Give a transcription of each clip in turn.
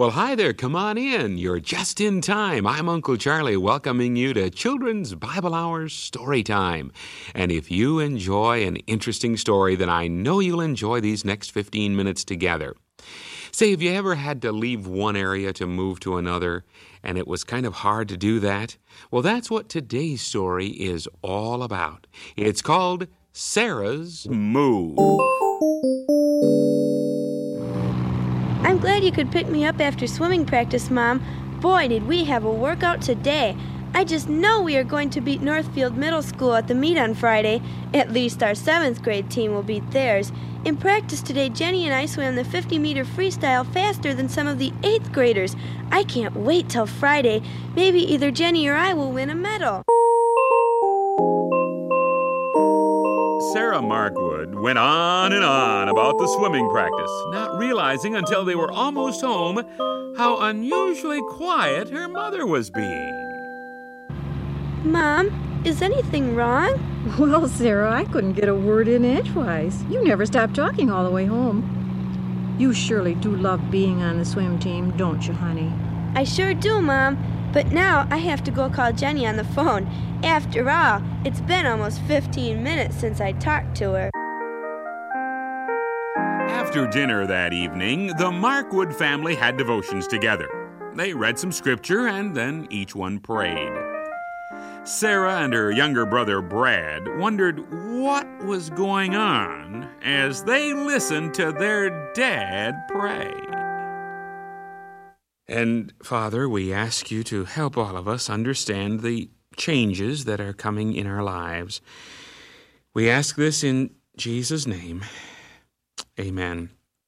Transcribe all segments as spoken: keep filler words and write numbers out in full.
Well, hi there. Come on in. You're just in time. I'm Uncle Charlie welcoming you to Children's Bible Hours Story Time. And if you enjoy an interesting story, then I know you'll enjoy these next fifteen minutes together. Say, have you ever had to leave one area to move to another, and it was kind of hard to do that? Well, that's what today's story is all about. It's called Sarah's Move. I'm glad you could pick me up after swimming practice, Mom. Boy, did we have a workout today. I just know we are going to beat Northfield Middle School at the meet on Friday. At least our seventh grade team will beat theirs. In practice today, Jenny and I swam the fifty-meter freestyle faster than some of the eighth graders. I can't wait till Friday. Maybe either Jenny or I will win a medal. Sarah Markwood went on and on about the swimming practice, not realizing until they were almost home how unusually quiet her mother was being. Mom, is anything wrong? Well, Sarah, I couldn't get a word in edgewise. You never stopped talking all the way home. You surely do love being on the swim team, don't you, honey? I sure do, Mom. But now I have to go call Jenny on the phone. After all, it's been almost fifteen minutes since I talked to her. After dinner that evening, the Markwood family had devotions together. They read some scripture and then each one prayed. Sarah and her younger brother Brad wondered what was going on as they listened to their dad pray. And, Father, we ask you to help all of us understand the changes that are coming in our lives. We ask this in Jesus' name. Amen.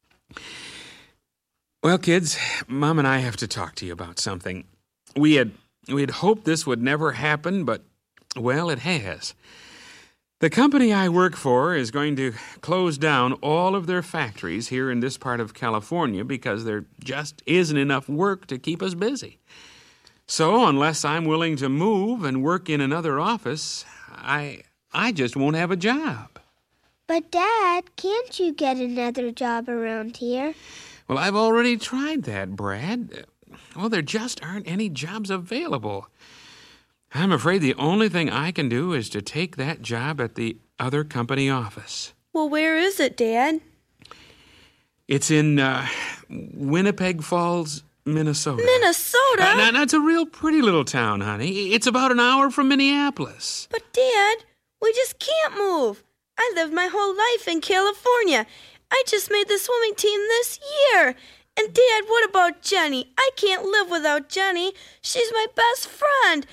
Well, kids, Mom and I have to talk to you about something. We had we had hoped this would never happen, but, well, it has. The company I work for is going to close down all of their factories here in this part of California because there just isn't enough work to keep us busy. So, unless I'm willing to move and work in another office, I I just won't have a job. But, Dad, can't you get another job around here? Well, I've already tried that, Brad. Well, there just aren't any jobs available. I'm afraid the only thing I can do is to take that job at the other company office. Well, where is it, Dad? It's in uh, Winnipeg Falls, Minnesota. Minnesota? Uh, now, that's a real pretty little town, honey. It's about an hour from Minneapolis. But, Dad, we just can't move. I lived my whole life in California. I just made the swimming team this year. And, Dad, what about Jenny? I can't live without Jenny. She's my best friend.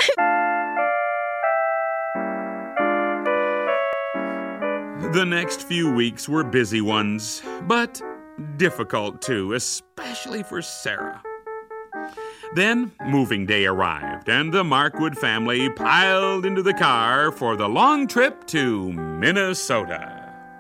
The next few weeks were busy ones, but difficult too, especially for Sarah. Then moving day arrived, and the Markwood family piled into the car for the long trip to Minnesota.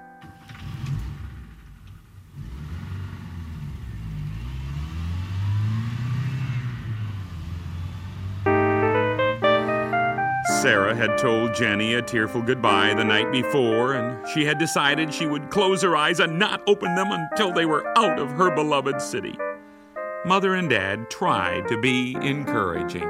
Sarah had told Jenny a tearful goodbye the night before, and she had decided she would close her eyes and not open them until they were out of her beloved city. Mother and Dad tried to be encouraging.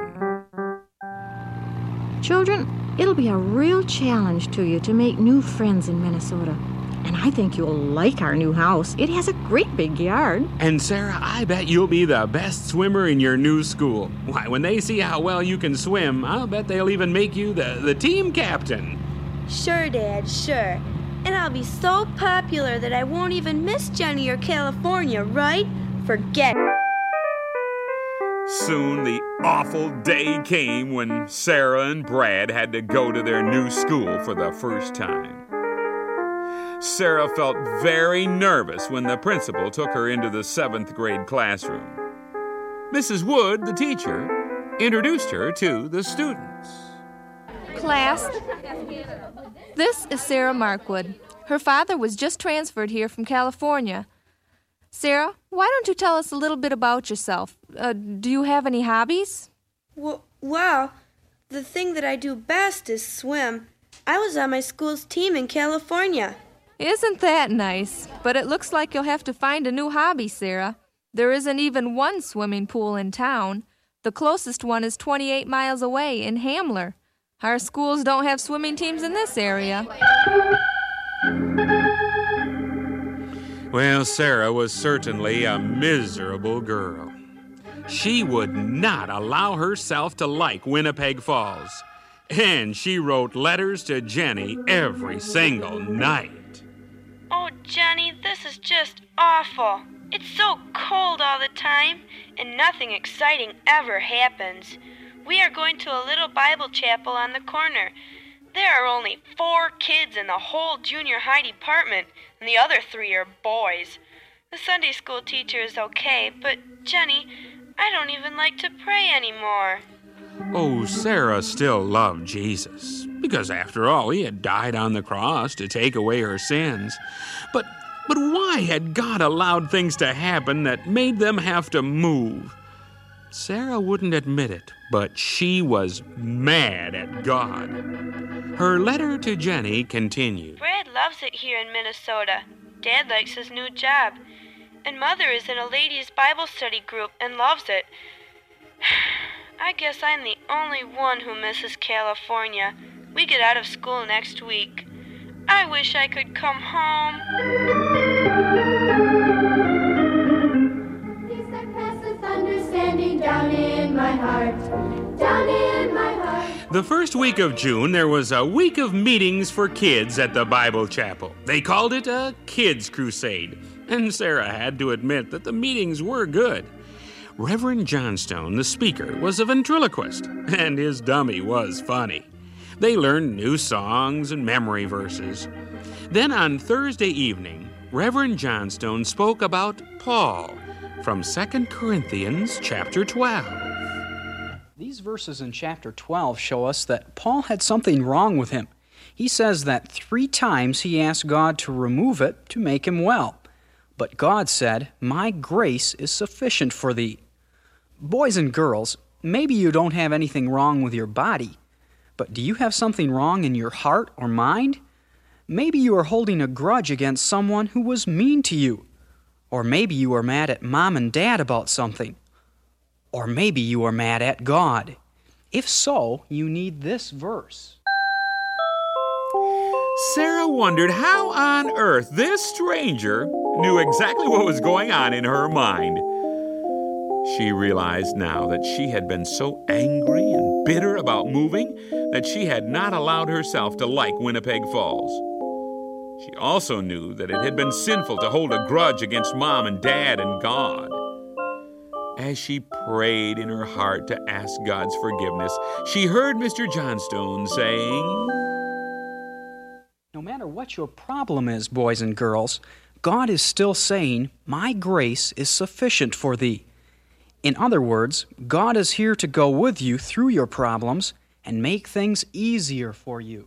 Children, it'll be a real challenge to you to make new friends in Minnesota. And I think you'll like our new house. It has a great big yard. And Sarah, I bet you'll be the best swimmer in your new school. Why, when they see how well you can swim, I'll bet they'll even make you the, the team captain. Sure, Dad, sure. And I'll be so popular that I won't even miss Jenny or California, right? Forget it. Soon the awful day came when Sarah and Brad had to go to their new school for the first time. Sarah felt very nervous when the principal took her into the seventh grade classroom. Missus Wood, the teacher, introduced her to the students. Class, this is Sarah Markwood. Her father was just transferred here from California. Sarah, why don't you tell us a little bit about yourself? Uh, do you have any hobbies? Well, well, the thing that I do best is swim. I was on my school's team in California. Isn't that nice? But it looks like you'll have to find a new hobby, Sarah. There isn't even one swimming pool in town. The closest one is twenty-eight miles away in Hamler. Our schools don't have swimming teams in this area. Well, Sarah was certainly a miserable girl. She would not allow herself to like Winnipeg Falls. And she wrote letters to Jenny every single night. Oh, Jenny, this is just awful. It's so cold all the time, and nothing exciting ever happens. We are going to a little Bible chapel on the corner. There are only four kids in the whole junior high department, and the other three are boys. The Sunday school teacher is okay, but, Jenny, I don't even like to pray anymore. Oh, Sarah still loved Jesus, because after all, he had died on the cross to take away her sins. But, but why had God allowed things to happen that made them have to move? Sarah wouldn't admit it, but she was mad at God. Her letter to Jenny continued. Brad loves it here in Minnesota. Dad likes his new job. And Mother is in a ladies' Bible study group and loves it. I guess I'm the only one who misses California. We get out of school next week. I wish I could come home. Peace that passeth understanding down in my heart, down in my heart. The first week of June, there was a week of meetings for kids at the Bible chapel. They called it a Kids Crusade, and Sarah had to admit that the meetings were good. Reverend Johnstone, the speaker, was a ventriloquist, and his dummy was funny. They learned new songs and memory verses. Then on Thursday evening, Reverend Johnstone spoke about Paul from Second Corinthians chapter twelve. These verses in chapter twelve show us that Paul had something wrong with him. He says that three times he asked God to remove it to make him well. But God said, "My grace is sufficient for thee." Boys and girls, maybe you don't have anything wrong with your body, but do you have something wrong in your heart or mind? Maybe you are holding a grudge against someone who was mean to you. Or maybe you are mad at mom and dad about something. Or maybe you are mad at God. If so, you need this verse. Sarah wondered how on earth this stranger knew exactly what was going on in her mind. She realized now that she had been so angry and bitter about moving that she had not allowed herself to like Winnipeg Falls. She also knew that it had been sinful to hold a grudge against Mom and Dad and God. As she prayed in her heart to ask God's forgiveness, she heard Mister Johnstone saying, No matter what your problem is, boys and girls, God is still saying, "My grace is sufficient for thee." In other words, God is here to go with you through your problems and make things easier for you.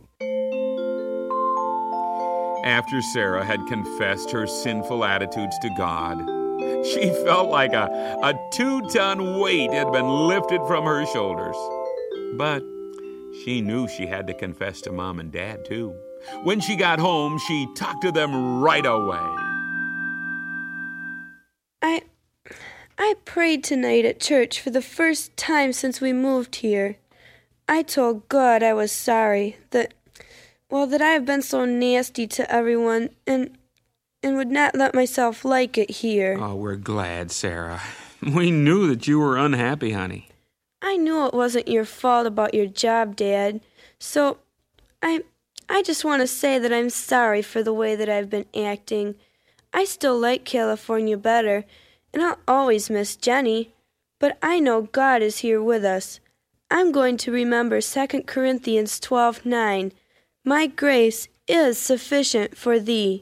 After Sarah had confessed her sinful attitudes to God, she felt like a, a two-ton weight had been lifted from her shoulders. But she knew she had to confess to Mom and Dad, too. When she got home, she talked to them right away. I... I prayed tonight at church for the first time since we moved here. I told God I was sorry, that, well, that I have been so nasty to everyone, and and would not let myself like it here. Oh, we're glad, Sarah. We knew that you were unhappy, honey. I knew it wasn't your fault about your job, Dad. So, I I just want to say that I'm sorry for the way that I've been acting. I still like California better, and I'll always miss Jenny. But I know God is here with us. I'm going to remember Second Corinthians twelve nine. My grace is sufficient for thee.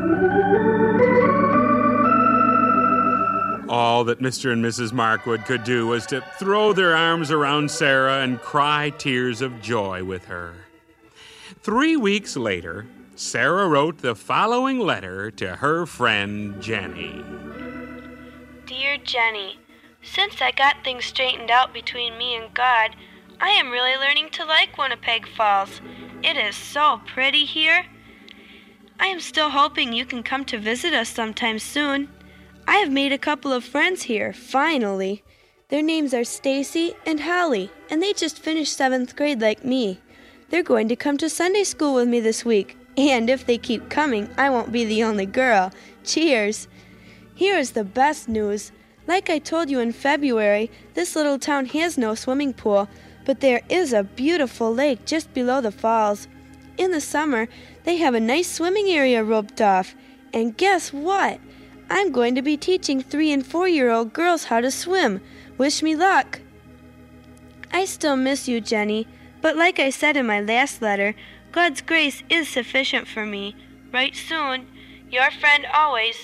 All that Mister and Missus Markwood could do was to throw their arms around Sarah and cry tears of joy with her. Three weeks later, Sarah wrote the following letter to her friend Jenny. Dear Jenny, since I got things straightened out between me and God, I am really learning to like Winnipeg Falls. It is so pretty here. I am still hoping you can come to visit us sometime soon. I have made a couple of friends here, finally. Their names are Stacy and Holly, and they just finished seventh grade like me. They're going to come to Sunday school with me this week, and if they keep coming, I won't be the only girl. Cheers! Here is the best news. Like I told you in February, this little town has no swimming pool, but there is a beautiful lake just below the falls. In the summer, they have a nice swimming area roped off. And guess what? I'm going to be teaching three and four-year-old girls how to swim. Wish me luck. I still miss you, Jenny, but like I said in my last letter, God's grace is sufficient for me. Write soon. Your friend always,